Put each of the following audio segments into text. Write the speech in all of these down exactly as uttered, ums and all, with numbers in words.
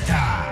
Murrieta.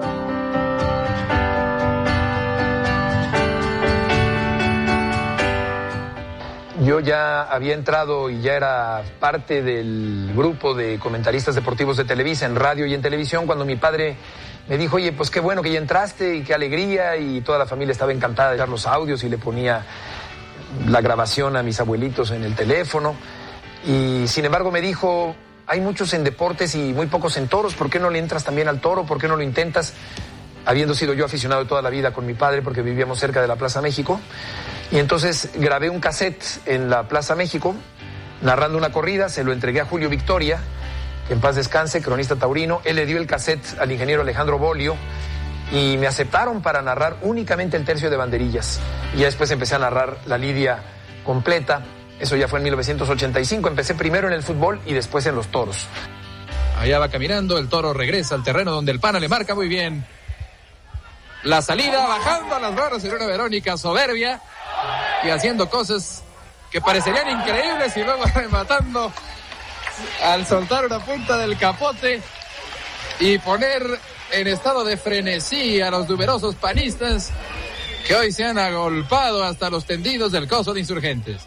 Yo ya había entrado y ya era parte del grupo de comentaristas deportivos de Televisa, en radio y en televisión, cuando mi padre me dijo, oye, pues qué bueno que ya entraste y qué alegría, y toda la familia estaba encantada de dar los audios y le ponía la grabación a mis abuelitos en el teléfono. Y sin embargo me dijo, hay muchos en deportes y muy pocos en toros, ¿por qué no le entras también al toro? ¿Por qué no lo intentas? Habiendo sido yo aficionado toda la vida con mi padre porque vivíamos cerca de la Plaza México. Y entonces grabé un cassette en la Plaza México, narrando una corrida, se lo entregué a Julio Victoria, que en paz descanse, cronista taurino. Él le dio el cassette al ingeniero Alejandro Bolio y me aceptaron para narrar únicamente el tercio de banderillas. Y ya después empecé a narrar la lidia completa. Eso ya fue en mil novecientos ochenta y cinco. Empecé primero en el fútbol y después en los toros. Allá va caminando, el toro regresa al terreno donde el pana le marca muy bien la salida, bajando a las barras en una Verónica soberbia y haciendo cosas que parecerían increíbles y luego rematando al soltar una punta del capote y poner en estado de frenesí a los numerosos panistas que hoy se han agolpado hasta los tendidos del coso de Insurgentes.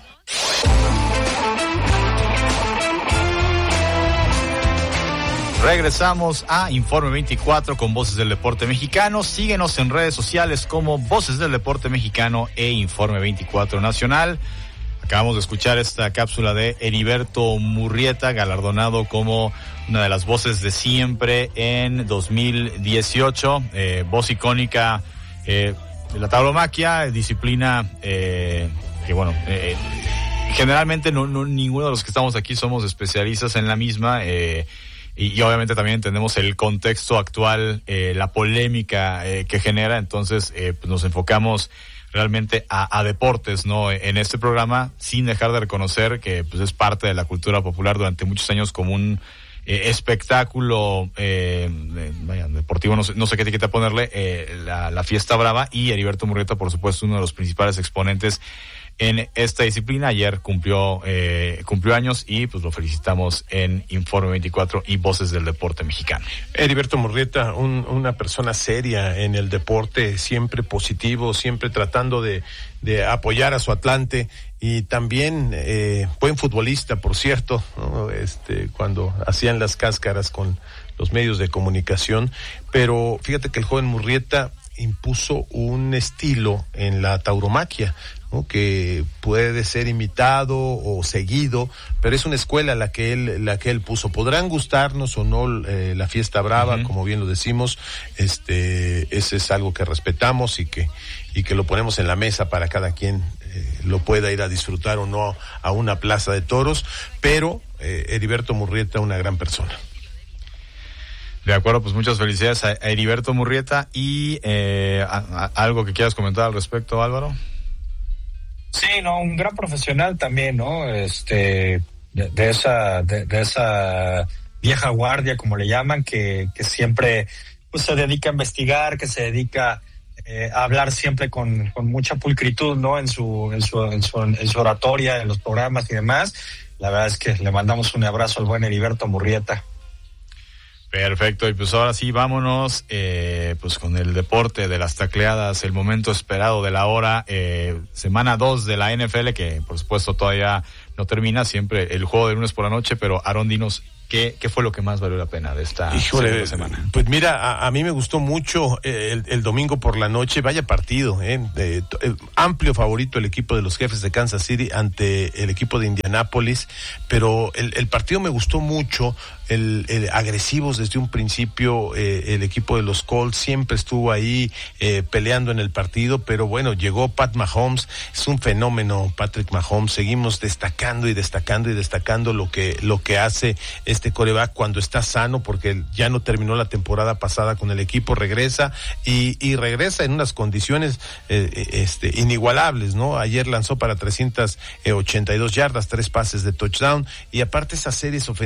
Regresamos a Informe veinticuatro con Voces del Deporte Mexicano. Síguenos en redes sociales como Voces del Deporte Mexicano e Informe veinticuatro Nacional. Acabamos de escuchar esta cápsula de Heriberto Murrieta, galardonado como una de las voces de siempre en dos mil dieciocho. Eh, voz icónica eh, de la tauromaquia, disciplina eh, que bueno... Eh, generalmente no, no ninguno de los que estamos aquí somos especialistas en la misma. Eh, Y, y obviamente también entendemos el contexto actual, eh, la polémica eh, que genera, entonces eh, pues nos enfocamos realmente a, a deportes, ¿no? En este programa, sin dejar de reconocer que pues es parte de la cultura popular durante muchos años como un eh, espectáculo eh, eh, vaya, deportivo, no sé, no sé qué etiqueta ponerle, eh, la, la Fiesta Brava, y Heriberto Murrieta, por supuesto, uno de los principales exponentes en esta disciplina. Ayer cumplió eh, cumplió años y pues lo felicitamos en Informe veinticuatro y Voces del Deporte Mexicano. Heriberto Murrieta, un, una persona seria en el deporte, siempre positivo, siempre tratando de, de apoyar a su Atlante, y también eh, buen futbolista, por cierto, ¿no? Este, cuando hacían las cáscaras con los medios de comunicación. Pero fíjate que el joven Murrieta impuso un estilo en la tauromaquia, ¿no? Que puede ser imitado o seguido, pero es una escuela la que él la que él puso. Podrán gustarnos o no eh, la Fiesta Brava, uh-huh. como bien lo decimos, este ese es algo que respetamos y que y que lo ponemos en la mesa para cada quien eh, lo pueda ir a disfrutar o no a una plaza de toros, pero eh, Heriberto Murrieta, una gran persona. De acuerdo, pues muchas felicidades a Heriberto Murrieta. Y eh, a, a, algo que quieras comentar al respecto, Álvaro. Sí, no, un gran profesional también, ¿no? Este, de, de esa, de, de esa vieja guardia, como le llaman, que, que siempre pues, se dedica a investigar, que se dedica eh, a hablar siempre con, con mucha pulcritud, ¿no? En su, en su, en su, en su oratoria, en los programas y demás. La verdad es que le mandamos un abrazo al buen Heriberto Murrieta. Perfecto, y pues ahora sí, vámonos eh, pues con el deporte de las tacleadas, el momento esperado de la hora, eh, semana dos de la N F L, que por supuesto todavía no termina, siempre el juego de lunes por la noche, pero Aarón, dinos, ¿qué, qué fue lo que más valió la pena de esta Híjole, semana? Pues mira, a, a mí me gustó mucho el, el domingo por la noche, vaya partido, eh, eh, el amplio favorito el equipo de los Jefes de Kansas City ante el equipo de Indianápolis, pero el, el partido me gustó mucho. El, el agresivos desde un principio, eh, el equipo de los Colts siempre estuvo ahí eh, peleando en el partido, pero bueno, llegó Pat Mahomes, es un fenómeno Patrick Mahomes, seguimos destacando y destacando y destacando lo que lo que hace este quarterback cuando está sano, porque ya no terminó la temporada pasada con el equipo, regresa y, y regresa en unas condiciones eh, este inigualables, ¿no? Ayer lanzó para trescientas ochenta y dos yardas, tres pases de touchdown, y aparte esas series ofensivas